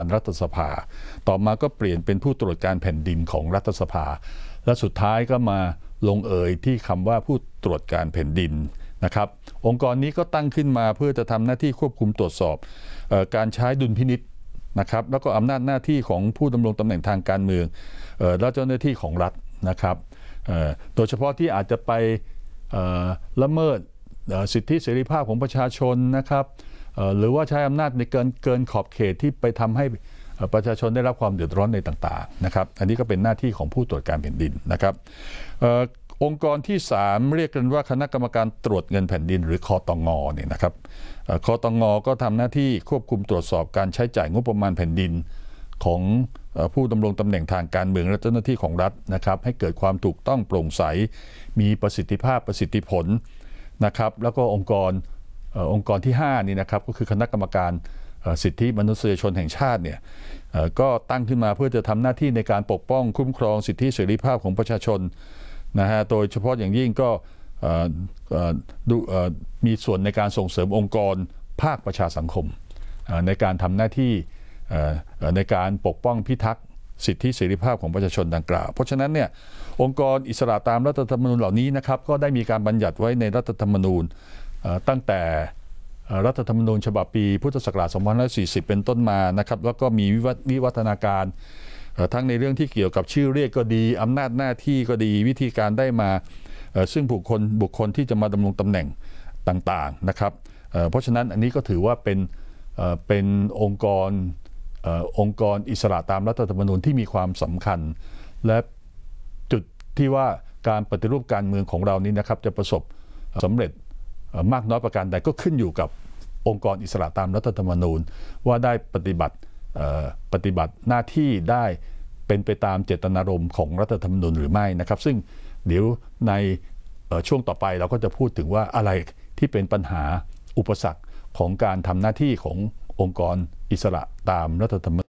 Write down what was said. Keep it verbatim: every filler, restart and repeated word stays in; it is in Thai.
รัฐสภาต่อมาก็เปลี่ยนเป็นผู้ตรวจการแผ่นดินของรัฐสภาและสุดท้ายก็มาลงเอยที่คำว่าผู้ตรวจการแผ่นดินนะครับองค์กรนี้ก็ตั้งขึ้นมาเพื่อจะทำหน้าที่ควบคุมตรวจสอบเอ่อการใช้ดุลพินิจนะครับแล้วก็อำนาจหน้าที่ของผู้ดำรงตำแหน่งทางการเมืองเอ่อและเจ้าหน้าที่ของรัฐนะครับเอ่อโดยเฉพาะที่อาจจะไปเอ่อละเมิดสิทธิเสรีภาพของประชาชนนะครับหรือว่าใช้อำนาจในเกินเกินขอบเขตที่ไปทำให้ประชาชนได้รับความเดือดร้อนในต่างๆนะครับอันนี้ก็เป็นหน้าที่ของผู้ตรวจการแผ่นดินนะครับองค์กรที่สามเรียกกันว่าคณะกรรมการตรวจเงินแผ่นดินหรือคตงเนี่ยนะครับคตงก็ทำหน้าที่ควบคุมตรวจสอบการใช้จ่ายงบประมาณแผ่นดินของผู้ดำรงตำแหน่งทางการเมืองและเจ้าหน้าที่ของรัฐนะครับให้เกิดความถูกต้องโปร่งใสมีประสิทธิภาพประสิทธิผลนะครับแล้วก็องค์กรองค์กรที่ห้านี่นะครับก็คือคณะกรรมการสิทธิมนุษยชนแห่งชาติเนี่ยก็ตั้งขึ้นมาเพื่อจะทำหน้าที่ในการปกป้องคุ้มครองสิทธิเสรีภาพของประชาชนนะฮะโดยเฉพาะอย่างยิ่งก็มีส่วนในการส่งเสริมองค์กรภาคประชาสังคมในการทำหน้าที่ในการปกป้องพิทักษ์สิทธิเสรีภาพของประชาชนดังกล่าวเพราะฉะนั้นเนี่ยองค์กรอิสระตามรัฐธรรมนูญเหล่านี้นะครับก็ได้มีการบัญญัติไว้ในรัฐธรรมนูญตั้งแต่รัฐธรรมนูญฉบับปีพุทธศักราชสองพันห้าร้อยสี่สิบเป็นต้นมานะครับแล้วก็มีวิวัฒนาการทั้งในเรื่องที่เกี่ยวกับชื่อเรียกก็ดีอำนาจหน้าที่ก็ดีวิธีการได้มาซึ่งบุคคลบุคคลที่จะมาดำรงตำแหน่งต่างๆนะครับเพราะฉะนั้นอันนี้ก็ถือว่าเป็นเป็นองค์กรองค์กรอิสระตามรัฐธรรมนูญที่มีความสำคัญและจุดที่ว่าการปฏิรูปการเมืองของเรานี้นะครับจะประสบสำเร็จมากน้อยประการใดก็ขึ้นอยู่กับองค์กรอิสระตามรัฐธรรมนูญว่าได้ปฏิบัติปฏิบัติหน้าที่ได้เป็นไปตามเจตนารมณ์ของรัฐธรรมนูญหรือไม่นะครับซึ่งเดี๋ยวในช่วงต่อไปเราก็จะพูดถึงว่าอะไรที่เป็นปัญหาอุปสรรคของการทำหน้าที่ขององค์กรอิสระตามรัฐธรรมนูญ